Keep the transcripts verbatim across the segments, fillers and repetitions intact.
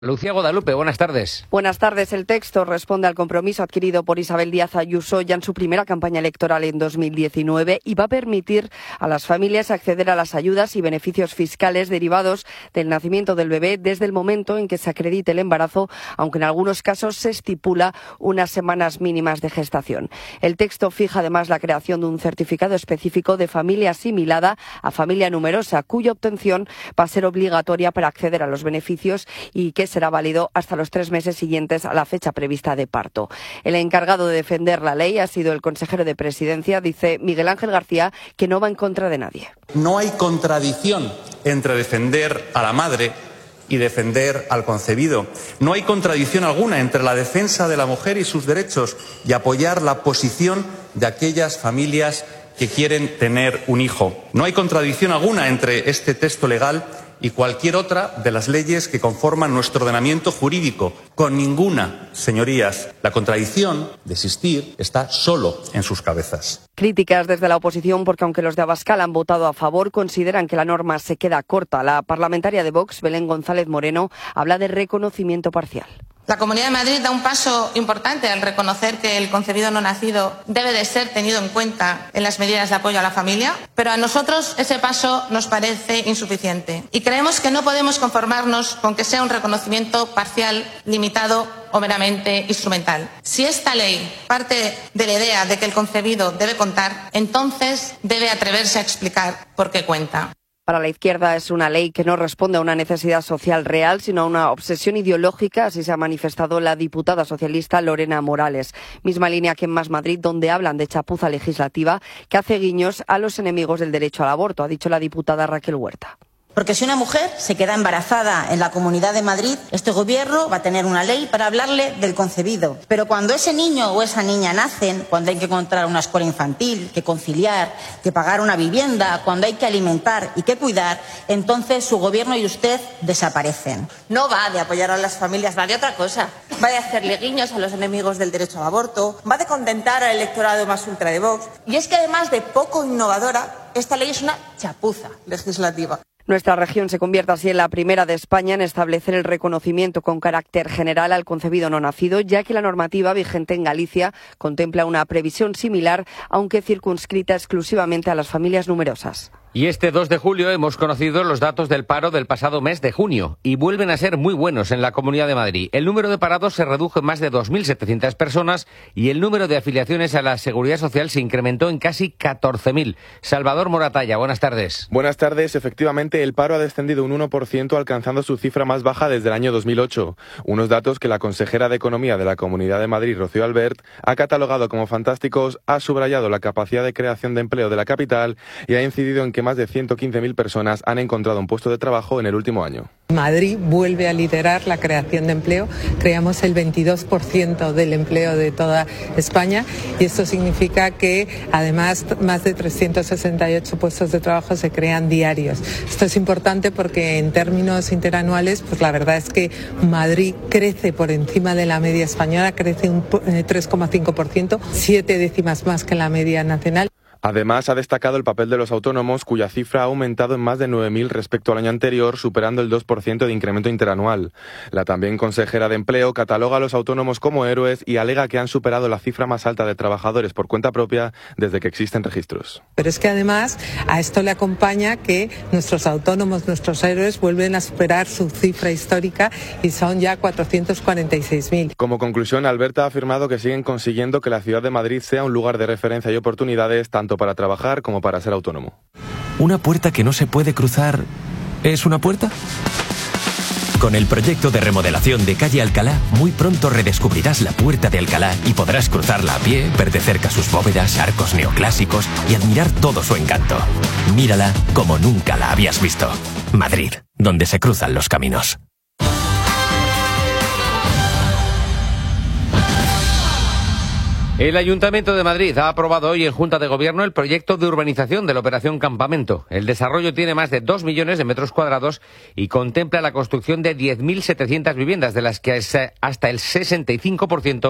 Lucía Guadalupe, buenas tardes. Buenas tardes. El texto responde al compromiso adquirido por Isabel Díaz Ayuso ya en su primera campaña electoral en dos mil diecinueve y va a permitir a las familias acceder a las ayudas y beneficios fiscales derivados del nacimiento del bebé desde el momento en que se acredite el embarazo, aunque en algunos casos se estipula unas semanas mínimas de gestación. El texto fija además la creación de un certificado específico de familia asimilada a familia numerosa, cuya obtención va a ser obligatoria para acceder a los beneficios y que será válido hasta los tres meses siguientes a la fecha prevista de parto. El encargado de defender la ley ha sido el consejero de Presidencia, dice Miguel Ángel García, que no va en contra de nadie. No hay contradicción entre defender a la madre y defender al concebido. No hay contradicción alguna entre la defensa de la mujer y sus derechos y apoyar la posición de aquellas familias que quieren tener un hijo. No hay contradicción alguna entre este texto legal y cualquier otra de las leyes que conforman nuestro ordenamiento jurídico. Con ninguna, señorías. La contradicción de existir está solo en sus cabezas. Críticas desde la oposición porque aunque los de Abascal han votado a favor, consideran que la norma se queda corta. La parlamentaria de Vox, Belén González Moreno, habla de reconocimiento parcial. La Comunidad de Madrid da un paso importante al reconocer que el concebido no nacido debe de ser tenido en cuenta en las medidas de apoyo a la familia, pero a nosotros ese paso nos parece insuficiente y creemos que no podemos conformarnos con que sea un reconocimiento parcial, limitado o meramente instrumental. Si esta ley parte de la idea de que el concebido debe contar, entonces debe atreverse a explicar por qué cuenta. Para la izquierda es una ley que no responde a una necesidad social real, sino a una obsesión ideológica, así se ha manifestado la diputada socialista Lorena Morales. Misma línea que en Más Madrid, donde hablan de chapuza legislativa que hace guiños a los enemigos del derecho al aborto, ha dicho la diputada Raquel Huerta. Porque si una mujer se queda embarazada en la Comunidad de Madrid, este gobierno va a tener una ley para hablarle del concebido. Pero cuando ese niño o esa niña nacen, cuando hay que encontrar una escuela infantil, que conciliar, que pagar una vivienda, cuando hay que alimentar y que cuidar, entonces su gobierno y usted desaparecen. No va de apoyar a las familias, va de otra cosa. Va de hacerle guiños a los enemigos del derecho al aborto, va de contentar al electorado más ultra de Vox. Y es que además de poco innovadora, esta ley es una chapuza legislativa. Nuestra región se convierte así en la primera de España en establecer el reconocimiento con carácter general al concebido no nacido, ya que la normativa vigente en Galicia contempla una previsión similar, aunque circunscrita exclusivamente a las familias numerosas. Y este dos de julio hemos conocido los datos del paro del pasado mes de junio y vuelven a ser muy buenos en la Comunidad de Madrid. El número de parados se redujo en más de dos mil setecientas personas y el número de afiliaciones a la Seguridad Social se incrementó en casi catorce mil. Salvador Moratalla, buenas tardes. Buenas tardes. Efectivamente, el paro ha descendido un uno por ciento, alcanzando su cifra más baja desde el año dos mil ocho. Unos datos que la consejera de Economía de la Comunidad de Madrid, Rocío Albert, ha catalogado como fantásticos, ha subrayado la capacidad de creación de empleo de la capital y ha incidido en que más de ciento quince mil personas han encontrado un puesto de trabajo en el último año. Madrid vuelve a liderar la creación de empleo. Creamos el veintidós por ciento del empleo de toda España y esto significa que además más de trescientos sesenta y ocho puestos de trabajo se crean diarios. Esto es importante porque en términos interanuales, pues la verdad es que Madrid crece por encima de la media española, crece un tres coma cinco por ciento, siete décimas más que la media nacional. Además, ha destacado el papel de los autónomos, cuya cifra ha aumentado en más de nueve mil respecto al año anterior, superando el dos por ciento de incremento interanual. La también consejera de Empleo cataloga a los autónomos como héroes y alega que han superado la cifra más alta de trabajadores por cuenta propia desde que existen registros. Pero es que además a esto le acompaña que nuestros autónomos, nuestros héroes, vuelven a superar su cifra histórica y son ya cuatrocientos cuarenta y seis mil. Como conclusión, Alberta ha afirmado que siguen consiguiendo que la ciudad de Madrid sea un lugar de referencia y oportunidades tanto para trabajar como para ser autónomo. ¿Una puerta que no se puede cruzar es una puerta? Con el proyecto de remodelación de calle Alcalá, muy pronto redescubrirás la Puerta de Alcalá y podrás cruzarla a pie, ver de cerca sus bóvedas, arcos neoclásicos y admirar todo su encanto. Mírala como nunca la habías visto. Madrid, donde se cruzan los caminos. El Ayuntamiento de Madrid ha aprobado hoy en Junta de Gobierno el proyecto de urbanización de la Operación Campamento. El desarrollo tiene más de dos millones de metros cuadrados y contempla la construcción de diez mil setecientas viviendas, de las que hasta el sesenta y cinco por ciento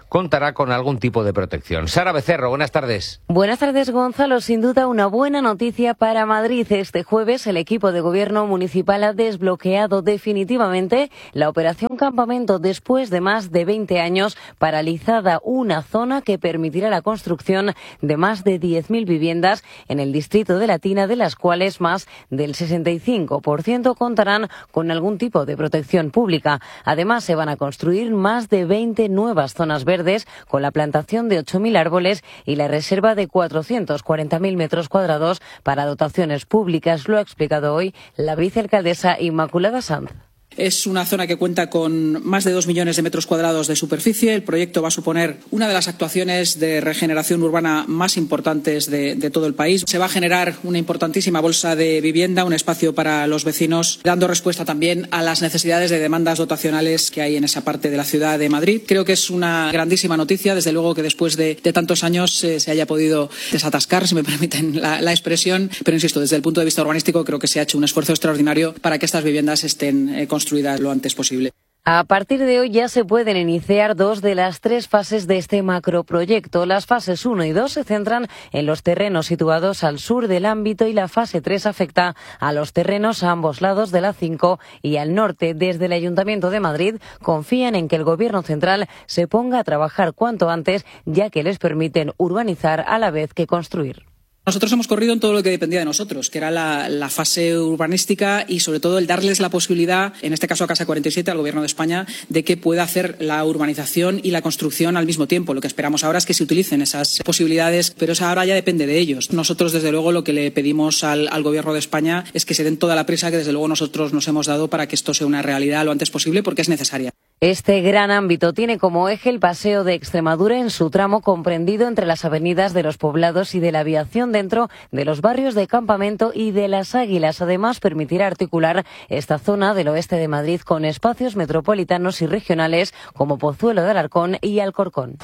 contará con algún tipo de protección. Sara Becerro, buenas tardes. Buenas tardes, Gonzalo. Sin duda una buena noticia para Madrid. Este jueves el equipo de gobierno municipal ha desbloqueado definitivamente la operación Campamento después de más de veinte años paralizada, una zona que permitirá la construcción de más de diez mil viviendas en el distrito de Latina, de las cuales más del sesenta y cinco por ciento contarán con algún tipo de protección pública. Además, se van a construir más de veinte nuevas zonas verdes con la plantación de ocho mil árboles y la reserva de cuatrocientos cuarenta mil metros cuadrados para dotaciones públicas. Lo ha explicado hoy la vicealcaldesa Inmaculada Sanz. Es una zona que cuenta con más de dos millones de metros cuadrados de superficie. El proyecto va a suponer una de las actuaciones de regeneración urbana más importantes de, de todo el país. Se va a generar una importantísima bolsa de vivienda, un espacio para los vecinos, dando respuesta también a las necesidades de demandas dotacionales que hay en esa parte de la ciudad de Madrid. Creo que es una grandísima noticia, desde luego que después de, de tantos años eh, se haya podido desatascar, si me permiten la, la expresión. Pero insisto, desde el punto de vista urbanístico creo que se ha hecho un esfuerzo extraordinario para que estas viviendas estén eh, construidas lo antes posible. A partir de hoy ya se pueden iniciar dos de las tres fases de este macroproyecto. Las fases uno y dos se centran en los terrenos situados al sur del ámbito y la fase tres afecta a los terrenos a ambos lados de la cinco y al norte. Desde el Ayuntamiento de Madrid confían en que el Gobierno central se ponga a trabajar cuanto antes, ya que les permiten urbanizar a la vez que construir. Nosotros hemos corrido en todo lo que dependía de nosotros, que era la, la fase urbanística y sobre todo el darles la posibilidad, en este caso a Casa cuarenta y siete, al Gobierno de España, de que pueda hacer la urbanización y la construcción al mismo tiempo. Lo que esperamos ahora es que se utilicen esas posibilidades, pero eso ahora ya depende de ellos. Nosotros, desde luego, lo que le pedimos al, al Gobierno de España es que se den toda la prisa que desde luego nosotros nos hemos dado para que esto sea una realidad lo antes posible, porque es necesaria. Este gran ámbito tiene como eje el Paseo de Extremadura en su tramo comprendido entre las avenidas de los Poblados y de la Aviación, dentro de los barrios de Campamento y de Las Águilas. Además, permitirá articular esta zona del oeste de Madrid con espacios metropolitanos y regionales como Pozuelo de Alarcón y Alcorcón.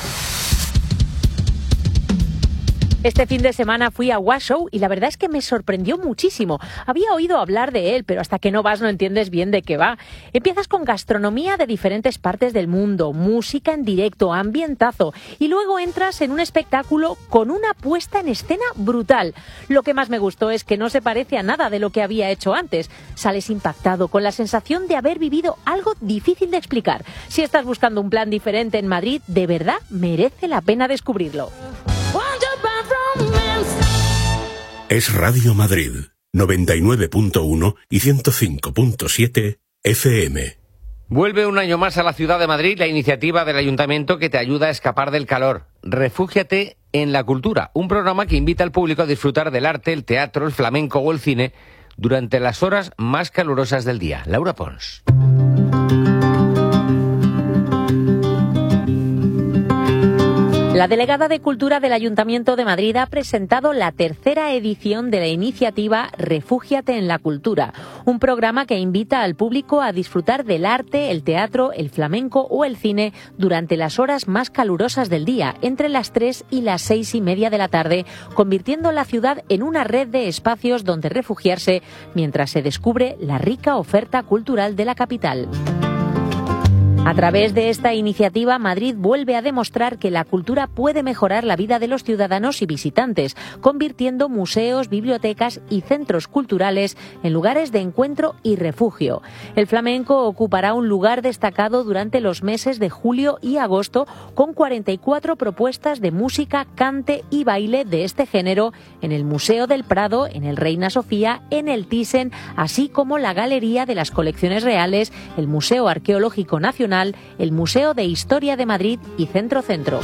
Este fin de semana fui a Washoe y la verdad es que me sorprendió muchísimo. Había oído hablar de él, pero hasta que no vas no entiendes bien de qué va. Empiezas con gastronomía de diferentes partes del mundo, música en directo, ambientazo, y luego entras en un espectáculo con una puesta en escena brutal. Lo que más me gustó es que no se parece a nada de lo que había hecho antes. Sales impactado, con la sensación de haber vivido algo difícil de explicar. Si estás buscando un plan diferente en Madrid, de verdad merece la pena descubrirlo. Es Radio Madrid, noventa y nueve punto uno y ciento cinco punto siete F M. Vuelve un año más a la ciudad de Madrid la iniciativa del Ayuntamiento que te ayuda a escapar del calor. Refúgiate en la cultura, un programa que invita al público a disfrutar del arte, el teatro, el flamenco o el cine durante las horas más calurosas del día. Laura Pons. La delegada de Cultura del Ayuntamiento de Madrid ha presentado la tercera edición de la iniciativa Refúgiate en la Cultura, un programa que invita al público a disfrutar del arte, el teatro, el flamenco o el cine durante las horas más calurosas del día, entre las tres y las seis y media de la tarde, convirtiendo la ciudad en una red de espacios donde refugiarse mientras se descubre la rica oferta cultural de la capital. A través de esta iniciativa, Madrid vuelve a demostrar que la cultura puede mejorar la vida de los ciudadanos y visitantes, convirtiendo museos, bibliotecas y centros culturales en lugares de encuentro y refugio. El flamenco ocupará un lugar destacado durante los meses de julio y agosto, con cuarenta y cuatro propuestas de música, cante y baile de este género en el Museo del Prado, en el Reina Sofía, en el Thyssen, así como la Galería de las Colecciones Reales, el Museo Arqueológico Nacional, el Museo de Historia de Madrid y Centro Centro.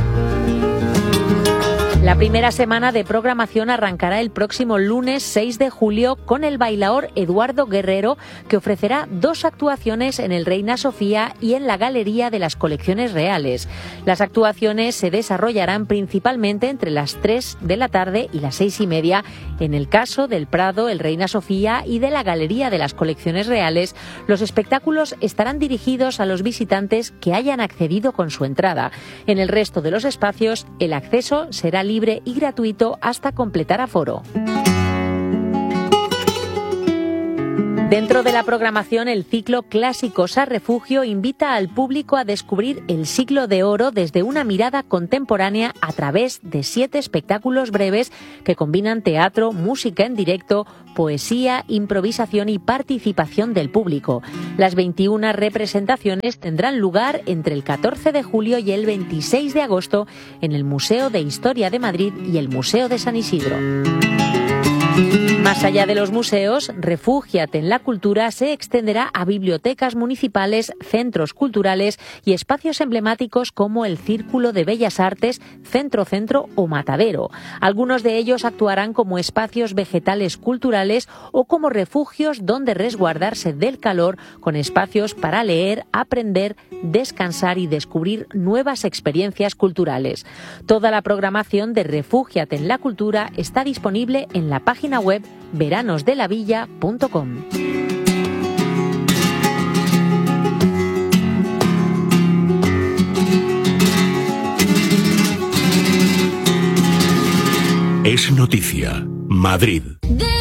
La primera semana de programación arrancará el próximo lunes seis de julio con el bailaor Eduardo Guerrero, que ofrecerá dos actuaciones en el Reina Sofía y en la Galería de las Colecciones Reales. Las actuaciones se desarrollarán principalmente entre las tres de la tarde y las seis y media. En el caso del Prado, el Reina Sofía y de la Galería de las Colecciones Reales, los espectáculos estarán dirigidos a los visitantes que hayan accedido con su entrada. En el resto de los espacios, el acceso será libre y gratuito hasta completar aforo. Dentro de la programación, el ciclo Clásicos a Refugio invita al público a descubrir el siglo de oro desde una mirada contemporánea a través de siete espectáculos breves que combinan teatro, música en directo, poesía, improvisación y participación del público. Las veintiuna representaciones tendrán lugar entre el catorce de julio y el veintiséis de agosto en el Museo de Historia de Madrid y el Museo de San Isidro. Más allá de los museos, Refúgiate en la Cultura se extenderá a bibliotecas municipales, centros culturales y espacios emblemáticos como el Círculo de Bellas Artes, Centro Centro o Matadero. Algunos de ellos actuarán como espacios vegetales culturales o como refugios donde resguardarse del calor, con espacios para leer, aprender, descansar y descubrir nuevas experiencias culturales. Toda la programación de Refúgiate en la Cultura está disponible en la página web veranos de la villa punto com. Es noticia. Madrid.